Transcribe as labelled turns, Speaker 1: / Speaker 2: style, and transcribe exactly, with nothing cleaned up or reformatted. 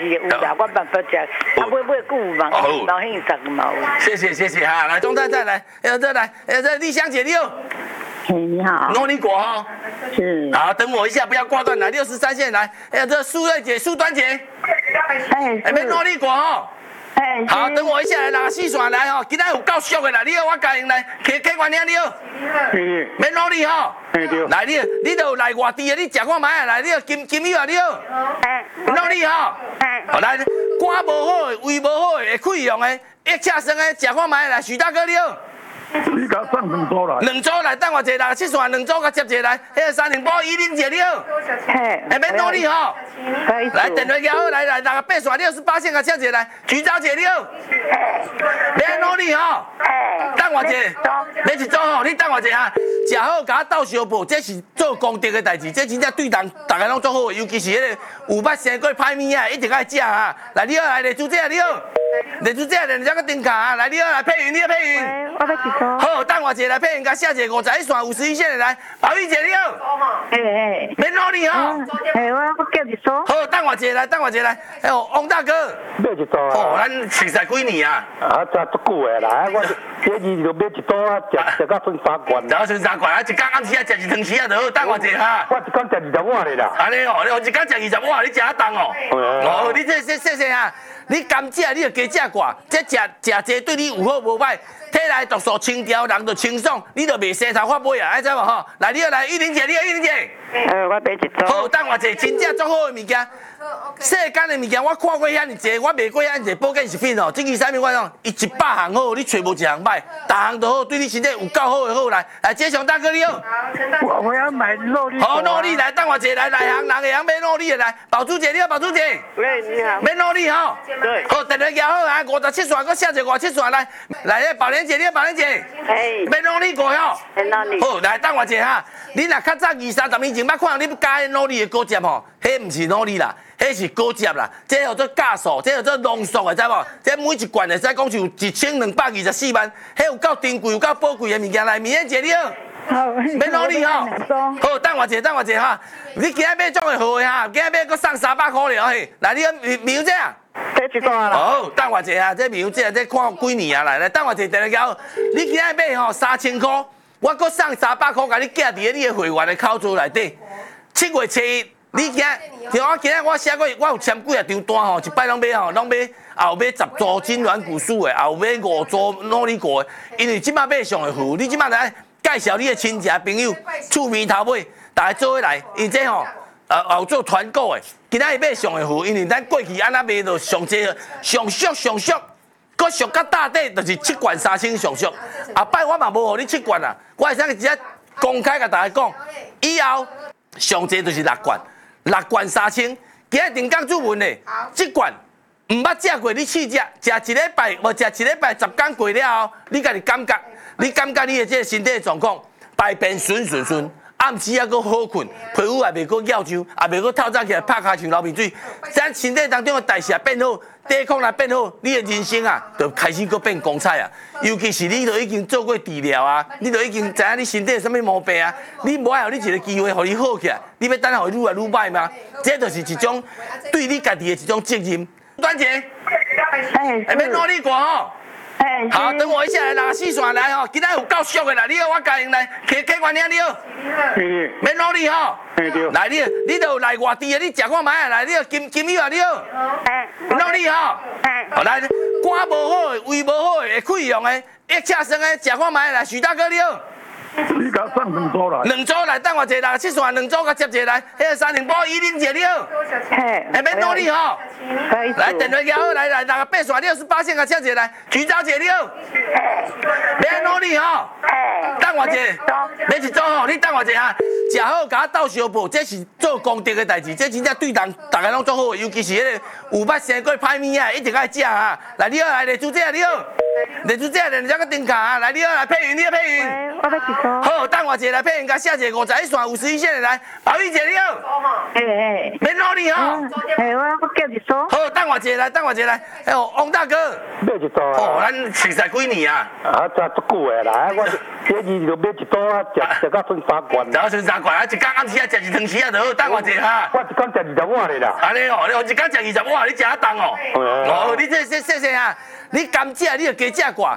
Speaker 1: 是有啦，我办法食，啊买买久嘛，老现实嘛有。
Speaker 2: 谢谢谢谢哈，来中再再来，哎再来，哎这丽香姐你好。
Speaker 1: 嘿，你好。
Speaker 2: 努力果哈。
Speaker 1: 是。
Speaker 2: 好，等我一下，不要挂断来，六十三线来，哎这苏瑞姐、苏端姐。
Speaker 1: 哎。
Speaker 2: 哎，别努力果哈。
Speaker 1: 哎。
Speaker 2: 好，等我一下来，拿四线来吼，今仔有够俗的啦，你好，我教因来，客客官兄你好。
Speaker 3: 是。
Speaker 2: 免努力吼。
Speaker 3: 对对。
Speaker 2: 来你，你都有来外地的，你食看卖啊，来你好，金金友啊你好。
Speaker 1: 哎。
Speaker 2: 努力吼。
Speaker 1: 哎。
Speaker 2: 好来，肝无好的，胃无好的，会溃疡的，腋下生的，食看卖来，许大哥你好。
Speaker 3: 你甲送两组来，
Speaker 2: 两组来，等我一下，七线两组甲接一来，迄个三零八一零姐你好，
Speaker 1: 嘿，
Speaker 2: 下面努力吼，
Speaker 1: 可以。
Speaker 2: 来电话交好，来来六个八线六十八线甲接一来，徐小姐你好，免努力吼，等我一下，你一组吼，你等我一下，食好甲我斗相报，这是做功德的代志，这真正对人大家拢做好，尤其是迄个有捌生过歹物啊，一定爱食啊，来你好，来李主姐你好。李主姐，两个灯卡啊！来，你好，来配云，你好配云。
Speaker 1: 我要几组？
Speaker 2: 好，等我一下来配云，甲下一个五十一线、五十一线的来，宝玉姐你好。
Speaker 1: 哎哎。
Speaker 2: 免努力吼。
Speaker 1: 哎，我我叫一组。
Speaker 2: 好，等我一下来，等我一下来。哎呦，王大哥。
Speaker 3: 买一组啊。
Speaker 2: 哦，咱熟识几年啊？
Speaker 3: 啊，这足久的啦，我第二就买一组啊，食食到剩三罐。
Speaker 2: 食到剩三罐啊，一工暗时啊食一汤匙啊就好，等我一下哈。
Speaker 3: 我一工食二十碗咧啦。
Speaker 2: 安尼哦，你一工食二十碗，你食得动哦。哦，你这这谢谢啊。你甘食，你就加食寡，这食食这对你有好无歹，体内毒素清调，人就清爽，你就袂生头发尾啊，爱知无吼？来，你好来，玉玲姐，你好玉玲姐。
Speaker 1: 呃，我买一组。
Speaker 2: 好，等我一下，真正足好的物件。世间的物件我看过遐尼济，我卖过遐尼济保健食品哦。这支产品我讲，伊一百项好，你找无一项歹，逐项都好，对你身体有够好的好来。来，杰雄大哥你好。
Speaker 3: 我我要买肉粒。
Speaker 2: 好，努力来，等我一下来，内行人会晓买努力的来。宝珠姐你好，宝珠姐。
Speaker 1: 喂，你好。
Speaker 2: 免努力吼。
Speaker 1: 对。
Speaker 2: 好，电话交好啊，五十七线，搁下一个五十七线来。来，咧宝莲姐，你好，宝莲姐。
Speaker 1: 哎。
Speaker 2: 免努力过吼。
Speaker 1: 免努力。
Speaker 2: 好，来等我一下哈。你若较早二三十年前捌看到你加努力的果汁吼，迄毋是努力啦。迄是果汁啦，这叫做加素，这叫做浓缩的，知无？这每一罐会使讲是有一千两百二十四万，迄有够珍贵、有够宝贵的物件来。明天姐你好，
Speaker 1: 好，
Speaker 2: 免努力吼。好，等我一下，等我一下哈。你今日买种的好的哈，今日买搁送三百块了嘿。来，你苗姐啊？
Speaker 1: 这一罐啦。
Speaker 2: 好，等我一下，这苗姐这看几年啊？来来，等我一下，电话交。你今日买吼三千块，我搁送三百块，甲你寄伫你的会员的口座内底。七月初一。你今，像我今日我写过，我有签几啊张单吼，一摆拢买吼，拢买，也有买十组金软骨素的，也有买五组努力果的。因为即摆买上会付，你即摆来介绍你的亲戚朋友，厝边头尾，大家做伙来，因为这吼，呃，也有做团购的。今仔日买上会付，因为咱过去安那卖就上济，上俗上俗，搁俗到大底就是七罐三千上俗。后摆我嘛无互你七罐啊，我会使直接公开甲大家讲，以后上济就是六罐。六罐三千，今日定岗主文嘞，这罐唔捌食过，你试食，食一礼拜，无食一礼拜十天过了后，你家己感觉，你感觉你的这个身体状况，排便顺顺顺，暗时还阁好困，皮肤也袂阁咬痒，也袂阁透早起来拍骹像流鼻水，咱身体当中的代谢变好，抵抗力变好，你的人生啊，就开始阁变光彩啊。尤其是你都已经做过治疗啊，你都已经知影你身体有啥物毛病啊，你无爱有你一个机会，互你好起来，你要等下互愈来愈歹吗？这就是一种对你家己的一种责任。端姐，
Speaker 1: 哎，
Speaker 2: 下面努力过吼。
Speaker 1: 哎。
Speaker 2: 好，等我一下来拿四线来吼，今仔有够俗的啦，你好，我教因来，客客官兄你好。
Speaker 3: 是。
Speaker 2: 免努力吼。
Speaker 3: 对对。
Speaker 2: 来你，你都有来外地的，你食看卖啊，来你金金友啊你好。
Speaker 1: 哎。
Speaker 2: 努力吼。
Speaker 1: 哎。
Speaker 2: 好来，肝无好的，胃无好的，会溃疡的，腋下生的，食看卖来，徐大哥你好。
Speaker 3: 你甲送两组来。
Speaker 2: 两组来，等我一下，六七线两组甲接一来，迄个三零八一零姐你好。
Speaker 1: 嘿。
Speaker 2: 下面努力吼。
Speaker 1: 可以。
Speaker 2: 来电话交好，来来六个八线六十八线甲接一来，徐小姐你好。免努力吼。等我一下，买一组吼，你等我一下，食好甲我斗相报，这是做功德的代志，这真正对人大家拢做好，尤其是迄个有捌生过歹物啊，一定爱食啊。来你好，来李主姐你好。 连出这连只个顶卡啊！来，你好来配云，你好配云。
Speaker 1: 喂，我要几多？
Speaker 2: 好，等我一下来配云，甲写一个五十一线五十一线的来，宝玉姐你好。
Speaker 1: 嘿嘿。
Speaker 2: 免努力吼。
Speaker 1: 嘿，我我叫一组。
Speaker 2: 好，等我一下来，等我一下来。哎呦，王大哥。
Speaker 3: 买一组啊。
Speaker 2: 哦，咱熟识几年啊？
Speaker 3: 啊，真足久的啦！我第二就买一组啊，食食到剩三罐。
Speaker 2: 食到剩三罐啊！一工暗时啊，食一汤匙啊就好。等我一下哈。
Speaker 3: 我一工食二十碗的啦。
Speaker 2: 安尼哦，你哦一工食二十碗，你食得动哦。哦，你这这这这啊！你甘蔗你就加蔗寡，